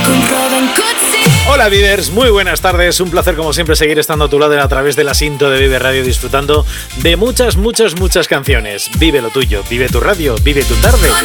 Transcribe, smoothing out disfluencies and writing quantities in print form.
Hola Vivers, muy buenas tardes, un placer como siempre seguir estando a tu lado a través de la Sinto de Vive Radio, disfrutando de muchas canciones. Vive lo tuyo, vive tu radio, vive tu tarde.